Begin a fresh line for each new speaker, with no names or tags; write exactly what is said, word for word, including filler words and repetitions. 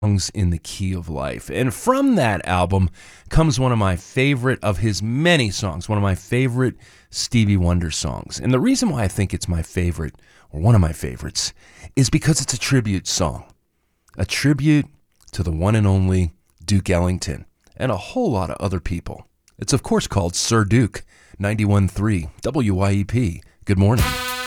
Songs in the Key of Life. And from that album comes one of my favorite of his many songs, one of my favorite Stevie Wonder songs. And the reason why I think it's my favorite, or one of my favorites, is because it's a tribute song. A tribute to the one and only Duke Ellington and a whole lot of other people. It's of course called Sir Duke, ninety-one point three W Y E P. Good morning.